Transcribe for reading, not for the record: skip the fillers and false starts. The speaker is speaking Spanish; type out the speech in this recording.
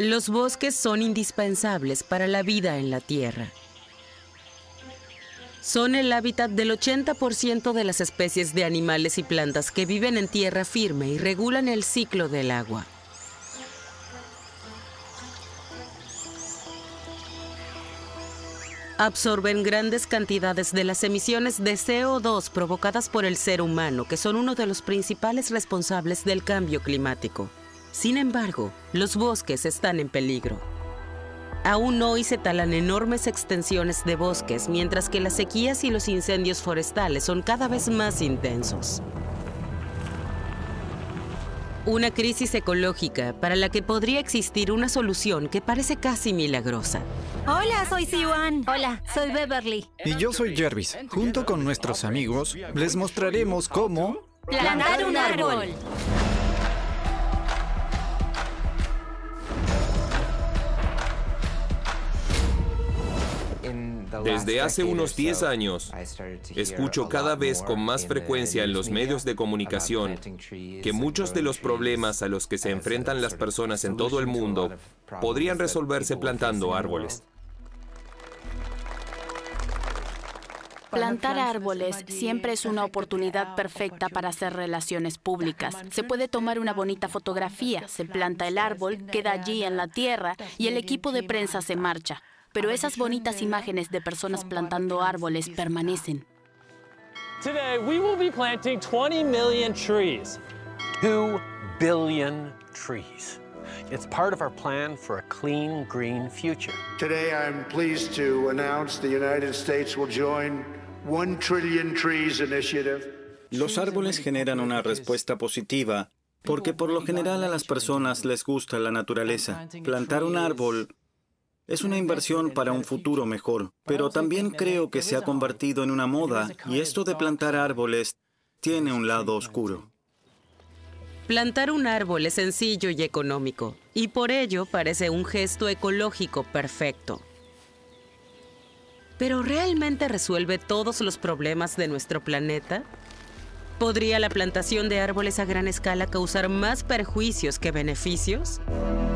Los bosques son indispensables para la vida en la Tierra. Son el hábitat del 80% de las especies de animales y plantas que viven en tierra firme y regulan el ciclo del agua. Absorben grandes cantidades de las emisiones de CO2 provocadas por el ser humano, que son uno de los principales responsables del cambio climático. Sin embargo, los bosques están en peligro. Aún hoy se talan enormes extensiones de bosques, mientras que las sequías y los incendios forestales son cada vez más intensos. Una crisis ecológica para la que podría existir una solución que parece casi milagrosa. Hola, soy Siwan. Hola, soy Beverly. Y yo soy Jervis. Junto con nuestros amigos, les mostraremos cómo... ¡Plantar un árbol! Desde hace unos 10 años, escucho cada vez con más frecuencia en los medios de comunicación que muchos de los problemas a los que se enfrentan las personas en todo el mundo podrían resolverse plantando árboles. Plantar árboles siempre es una oportunidad perfecta para hacer relaciones públicas. Se puede tomar una bonita fotografía, se planta el árbol, queda allí en la tierra y el equipo de prensa se marcha. Pero esas bonitas imágenes de personas plantando árboles permanecen. Today we will be planting 20 million trees. 2 billion trees. It's part of our plan for a clean, green future. Today I'm pleased to announce the United States will join 1 Trillion Trees Initiative. Los árboles generan una respuesta positiva, porque por lo general a las personas les gusta la naturaleza. Plantar un árbol es una inversión para un futuro mejor, pero también creo que se ha convertido en una moda y esto de plantar árboles tiene un lado oscuro. Plantar un árbol es sencillo y económico, y por ello parece un gesto ecológico perfecto. ¿Pero realmente resuelve todos los problemas de nuestro planeta? ¿Podría la plantación de árboles a gran escala causar más perjuicios que beneficios?